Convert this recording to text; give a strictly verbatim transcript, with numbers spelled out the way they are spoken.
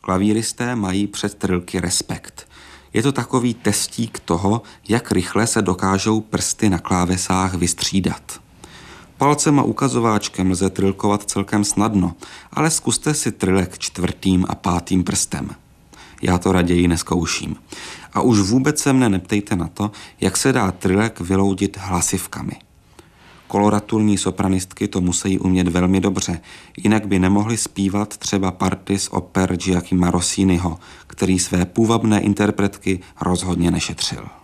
Klavíristé mají před trilky respekt. Je to takový testík toho, jak rychle se dokážou prsty na klávesách vystřídat. Palcem a ukazováčkem lze trilkovat celkem snadno, ale zkuste si trilek čtvrtým a pátým prstem. Já to raději neskouším. A už vůbec se mne neptejte na to, jak se dá trilek vyloudit hlasivkami. Koloraturní sopranistky to musí umět velmi dobře, jinak by nemohli zpívat třeba party z oper Giacomo Rossiniho, který své půvabné interpretky rozhodně nešetřil.